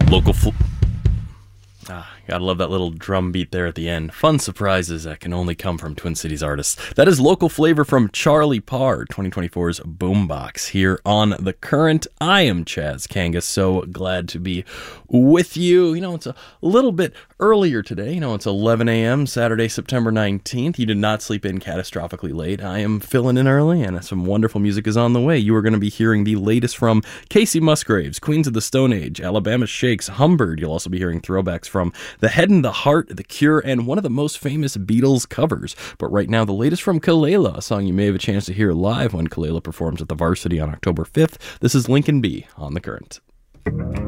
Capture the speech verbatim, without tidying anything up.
Local fl- Ah, gotta love that little drum beat there at the end. Fun surprises that can only come from Twin Cities artists. That is Local Flavor from Charlie Parr, twenty twenty-four's Boombox, here on The Current. I am Chaz Kangas, so glad to be with you. You know, it's a little bit earlier today. You know, it's eleven a.m., Saturday, September nineteenth. You did not sleep in catastrophically late. I am filling in early, and some wonderful music is on the way. You are going to be hearing the latest from Casey Musgraves, Queens of the Stone Age, Alabama Shakes, Humbird. You'll also be hearing throwbacks from The Head and the Heart, The Cure, and one of the most famous Beatles covers. But right now, the latest from Kelela, a song you may have a chance to hear live when Kelela performs at the Varsity on October fifth. This is Lincoln B on The Current.